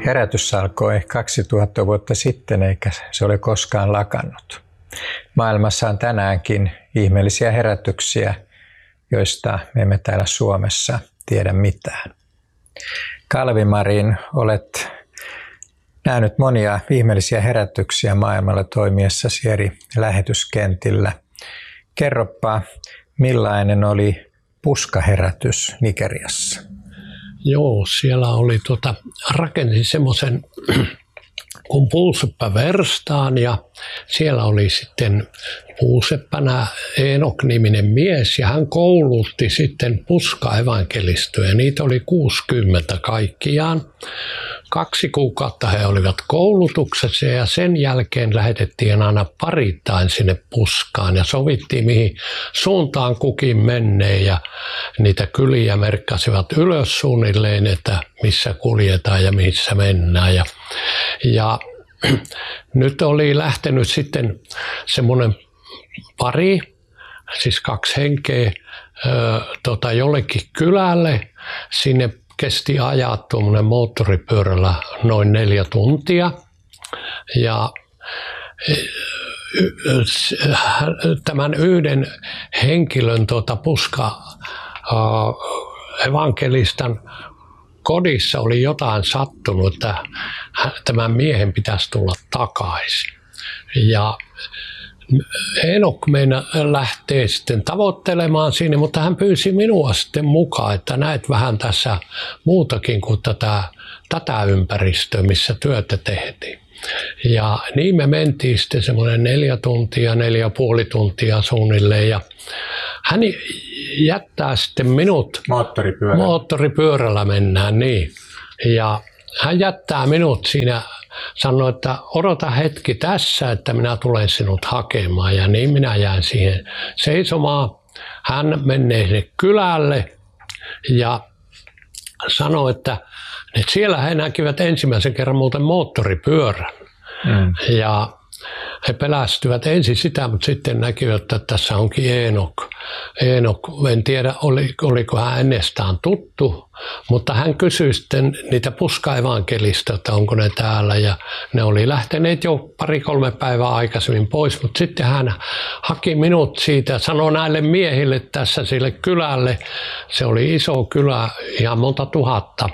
Herätys alkoi 2000 vuotta sitten, eikä se ole koskaan lakannut. Maailmassa on tänäänkin ihmeellisiä herätyksiä, joista me emme täällä Suomessa tiedä mitään. Kalvi-Marin, olet nähnyt monia ihmeellisiä herätyksiä maailmalla toimiessasi eri lähetyskentillä. Kerropa, millainen oli puskaherätys Nigeriassa? Joo, siellä oli rakensin semmoisen kuin puuseppä-verstaan ja siellä oli sitten puuseppänä Eenok-niminen mies ja hän koulutti sitten puska-evankelistoja. Niitä oli 60 kaikkiaan. 2 kuukautta he olivat koulutuksessa ja sen jälkeen lähetettiin aina parittain sinne puskaan ja sovittiin mihin suuntaan kukin menee ja niitä kyliä merkkasivat ylös suunnilleen, että missä kuljetaan ja missä mennään. Ja nyt oli lähtenyt sitten semmoinen pari, siis 2 henkeä jollekin kylälle. Sinne kesti ajaa tuommoinen moottoripyörällä noin 4 tuntia. Ja tämän yhden henkilön evankelistan kodissa oli jotain sattunut, että tämän miehen pitäisi tulla takaisin. Ja Eenok lähtee sitten tavoittelemaan sinne, mutta hän pyysi minua sitten mukaan, että näet vähän tässä muutakin kuin tätä ympäristöä, missä työtä tehtiin. Ja niin me mentiin sitten semmoinen 4 tuntia, 4,5 tuntia suunnilleen ja hän jättää sitten minut, moottoripyörällä mennään niin, ja hän jättää minut siinä, sanoi, että odota hetki tässä, että minä tulen sinut hakemaan ja niin minä jäin siihen seisomaan. Hän menee sinne kylälle ja sanoi, että siellä he näkivät ensimmäisen kerran muuten moottoripyörän. Ja he pelästyvät ensin sitä, mutta sitten näkivät, että tässä onkin Eenok. En tiedä, oliko hän ennestään tuttu, mutta hän kysyi sitten niitä puska-evankelista, että onko ne täällä. Ja ne oli lähteneet jo 2-3 päivää aikaisemmin pois, mutta sitten hän haki minut siitä ja sanoi näille miehille tässä sille kylälle. Se oli iso kylä, ihan monta tuhatta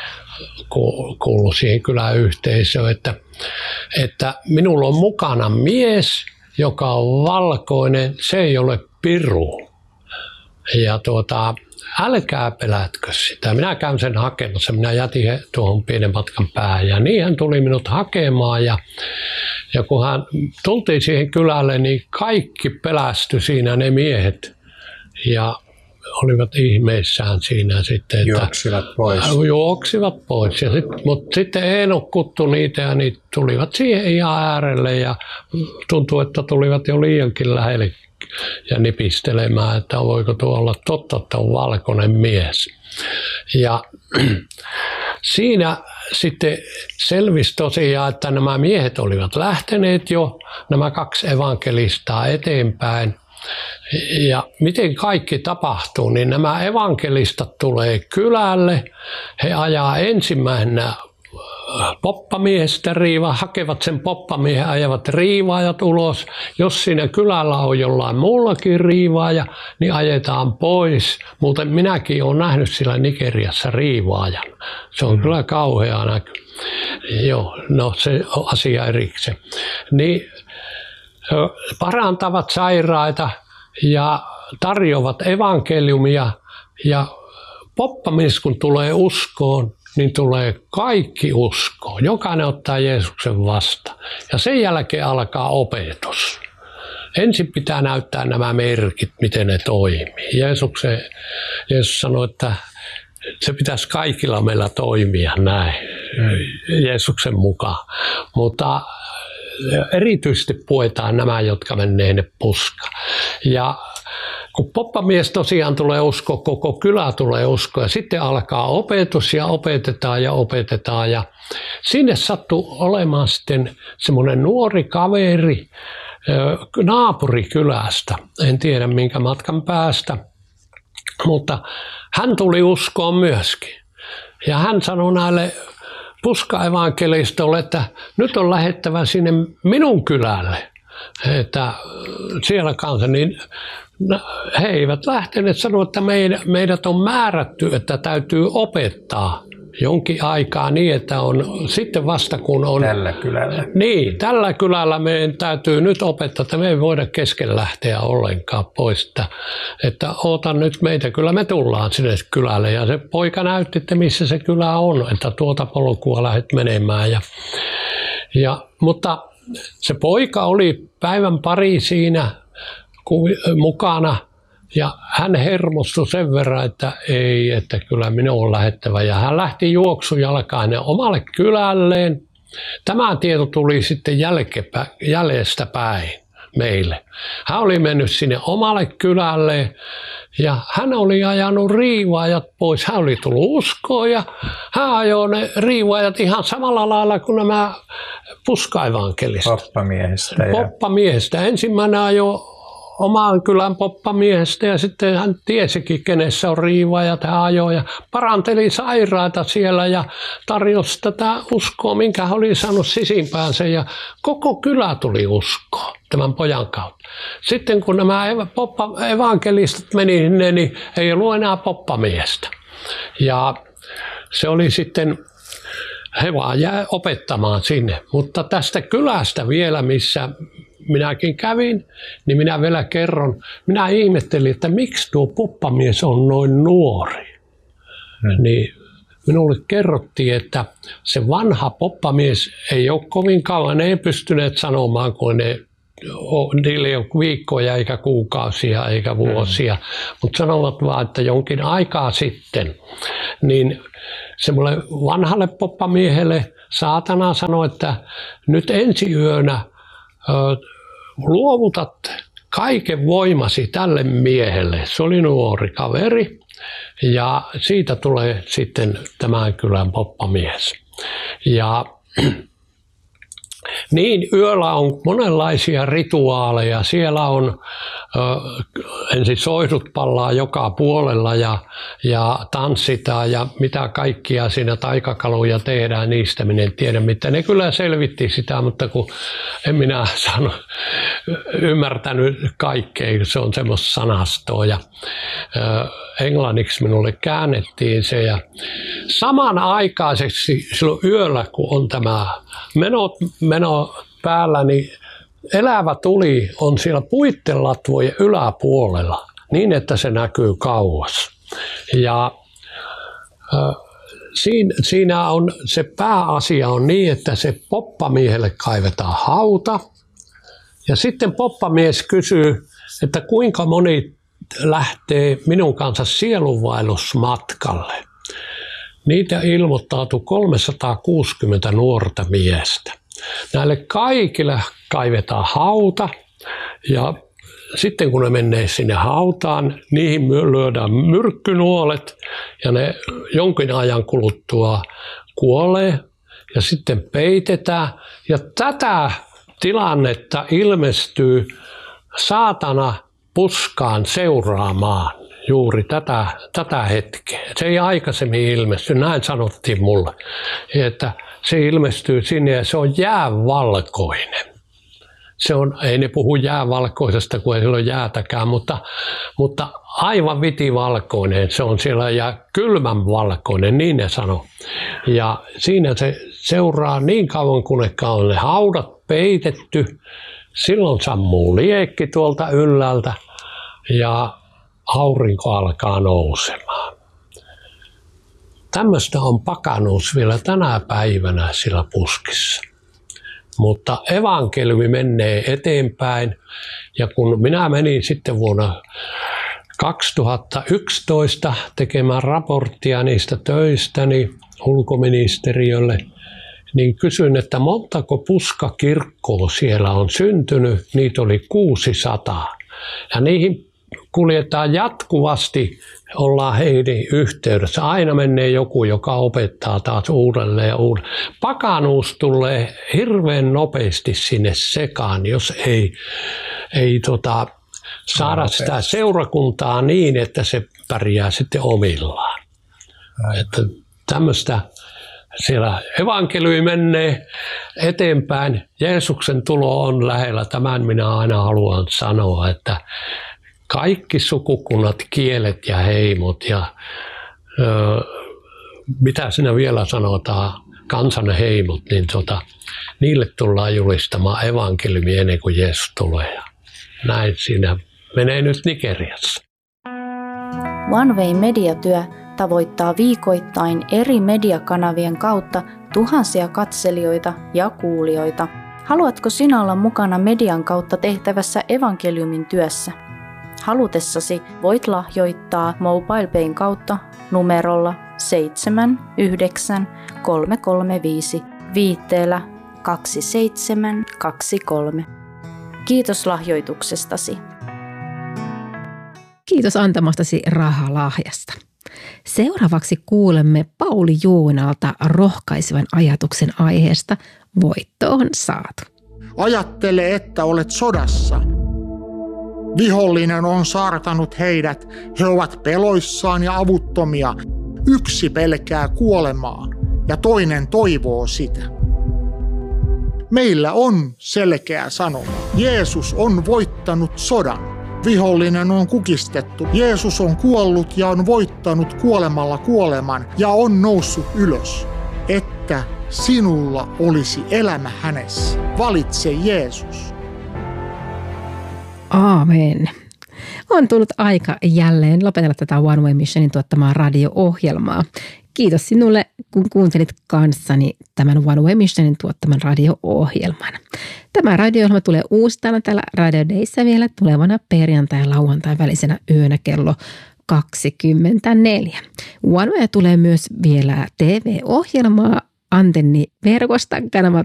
kuului siihen kyläyhteisöön, että minulla on mukana mies, joka on valkoinen, se ei ole piru. Ja älkää pelätkö sitä. Minä käyn sen hakemassa. Minä jätin tuohon pienen matkan päähän ja niin hän tuli minut hakemaan ja kun hän tultiin siihen kylälle, niin kaikki pelästyi siinä ne miehet ja olivat ihmeissään siinä sitten, että juoksivat pois. Mutta sitten Eenok kutsui niitä ja niitä tulivat siihen ihan äärelle ja tuntui, että tulivat jo liiankin lähelle ja nipistelemään, että voiko tuo olla totta, että on valkoinen mies. Ja siinä sitten selvisi tosiaan, että nämä miehet olivat lähteneet jo, nämä 2 evankelistaa eteenpäin. Ja miten kaikki tapahtuu, niin nämä evankelistat tulee kylälle, he ajaa ensimmäisenä poppamiehestä riivaa, hakevat sen poppamiehen, ajavat riivaajat ulos. Jos siinä kylällä on jollain muullakin riivaaja, niin ajetaan pois. Muuten minäkin olen nähnyt siellä Nigeriassa riivaajan. Se on kyllä kauhea näky. Joo, no se on asia erikseen. Niin parantavat sairaita ja tarjoavat evankeliumia ja poppamies kun tulee uskoon, niin tulee kaikki uskoon. Jokainen ottaa Jeesuksen vastaan ja sen jälkeen alkaa opetus. Ensin pitää näyttää nämä merkit, miten ne toimii. Jeesus sanoi, että se pitäisi kaikilla meillä toimia näin, Jeesuksen mukaan. Mutta erityisesti puetaan nämä, jotka menee ne puskaan. Ja kun poppamies tosiaan tulee uskoa, koko kylä tulee uskoa ja sitten alkaa opetus ja opetetaan. Ja sinne sattui olemaan sitten semmoinen nuori kaveri naapurikylästä, en tiedä minkä matkan päästä, mutta hän tuli uskoon myöskin. Ja hän sanoi näille puskaevankelistolle, että nyt on lähettävä sinne minun kylälle, että siellä kanssa, niin he eivät lähteneet sanoa, että meidät on määrätty, että täytyy opettaa jonkin aikaa niin, että on sitten vasta kun on... Tällä kylällä. Niin, tällä kylällä meidän täytyy nyt opettaa, että me ei voida kesken lähteä ollenkaan pois. Että oota nyt meitä, kyllä me tullaan sinne kylälle. Ja se poika näytti, että missä se kylä on, että tuota polkua lähdet menemään. Mutta se poika oli päivän pari siinä mukana. Ja hän hermostui sen verran, että ei, että kyllä minun on lähettävä. Ja hän lähti juoksujalkainen omalle kylälleen. Tämä tieto tuli sitten jäljestä päin meille. Hän oli mennyt sinne omalle kylälleen ja hän oli ajanut riivaajat pois. Hän oli tullut uskoon ja hän ajoi ne riivaajat ihan samalla lailla kuin nämä puskaevankelistat. Poppamiehestä. Ensimmäinen ajoi oman kylän poppamiehestä ja sitten hän tiesikin, kenessä on riivaajat, hän ajoi ja paranteli sairaita siellä ja tarjosi tätä uskoa, minkä hän oli saanut sisimpäänsä ja koko kylä tuli uskoon tämän pojan kautta. Sitten kun nämä evankelistat meni sinne, niin ei ollut enää poppamiestä. Ja se oli sitten, he vaan jäi opettamaan sinne, mutta tästä kylästä vielä, missä minäkin kävin, niin minä vielä kerron. Minä ihmettelin, että miksi tuo poppamies on noin nuori. Niin minulle kerrottiin, että se vanha poppamies ei ole kovin kauan, ne ei pystyneet sanomaan, kun niillä ei ole viikkoja eikä kuukausia eikä vuosia, mutta sanovat vaan, että jonkin aikaa sitten, niin semmoille vanhalle poppamiehelle saatana sanoi, että nyt ensi yönä luovutat kaiken voimasi tälle miehelle. Se oli nuori kaveri ja siitä tulee sitten tämän kylän poppamies. Ja niin, yöllä on monenlaisia rituaaleja. Siellä on ensin soihdut pallaa joka puolella ja tanssitaan ja mitä kaikkia siinä taikakaluja tehdään, niistä minä en tiedä mitä. Ne kyllä selvitti sitä, mutta kun en minä ymmärtänyt kaikkea, se on semmoista sanastoa. Ja englanniksi minulle käännettiin se ja samanaikaiseksi silloin yöllä, kun on tämä meno päällä, niin elävä tuli on siellä puittelatvojen yläpuolella niin, että se näkyy kauas. Ja siinä on se pääasia on niin, että se poppamiehelle kaivetaan hauta ja sitten poppamies kysyy, että kuinka moni lähtee minun kanssa sielunvaellusmatkalle. Niitä ilmoittautui 360 nuorta miestä. Näille kaikille kaivetaan hauta ja sitten kun ne menee sinne hautaan, niihin lyödään myrkkynuolet ja ne jonkin ajan kuluttua kuolee ja sitten peitetään. Ja tätä tilannetta ilmestyy saatana puskaan seuraamaan juuri tätä hetkeä. Se ei aikaisemmin ilmesty, näin sanottiin mulle, että se ilmestyy sinne ja se on jäävalkoinen. Ei ne puhu jäävalkoisesta, kun ei ole jäätäkään, mutta aivan vitivalkoinen se on siellä ja kylmän valkoinen, niin ne sanoo. Ja siinä se seuraa niin kauan, kun on ne haudat peitetty. Silloin sammuu liekki tuolta ylhäältä ja aurinko alkaa nousemaan. Tämmöistä on pakanuus vielä tänä päivänä sillä puskissa. Mutta evankeliumi menee eteenpäin ja kun minä menin sitten vuonna 2011 tekemään raporttia niistä töistäni ulkoministeriölle, niin kysyin, että montako puskakirkkoa siellä on syntynyt. Niitä oli 600 ja niihin kuljetaan jatkuvasti, ollaan heidän yhteydessä. Aina menee joku, joka opettaa taas uudelleen ja uudelleen. Pakanuus tulee hirveän nopeasti sinne sekaan, jos ei saada sitä seurakuntaa niin, että se pärjää sitten omillaan. Että tämmöistä siellä evankeliumi menee eteenpäin. Jeesuksen tulo on lähellä. Tämän minä aina haluan sanoa, että kaikki sukukunnat, kielet ja heimot ja mitä siinä vielä sanotaan, kansan heimot, niin niille tullaan julistamaan evankeliumi ennen kuin Jeesus tulee. Näin siinä menee nyt Nigeriassa. One Way mediatyö tavoittaa viikoittain eri mediakanavien kautta tuhansia katselijoita ja kuulijoita. Haluatko sinä olla mukana median kautta tehtävässä evankeliumin työssä? Halutessasi voit lahjoittaa MobilePayn kautta numerolla 79335 viitteellä 2723. Kiitos lahjoituksestasi. Kiitos antamastasi rahalahjasta. Seuraavaksi kuulemme Pauli Juunalta rohkaisevan ajatuksen aiheesta Voitto on saatu. Ajattele, että olet sodassa. Vihollinen on saartanut heidät. He ovat peloissaan ja avuttomia. Yksi pelkää kuolemaa ja toinen toivoo sitä. Meillä on selkeä sanoma. Jeesus on voittanut sodan. Vihollinen on kukistettu. Jeesus on kuollut ja on voittanut kuolemalla kuoleman ja on noussut ylös. Että sinulla olisi elämä hänessä. Valitse Jeesus. Aamen. On tullut aika jälleen lopetella tätä One Way Missionin tuottamaa radio-ohjelmaa. Kiitos sinulle, kun kuuntelit kanssani tämän One Way Missionin tuottaman radio-ohjelman. Tämä radio-ohjelma tulee uusittain täällä Radio Dayssä vielä tulevana perjantai- ja lauantai välisenä yönä kello 24. One Way tulee myös vielä TV-ohjelmaa antenniverkosta kanava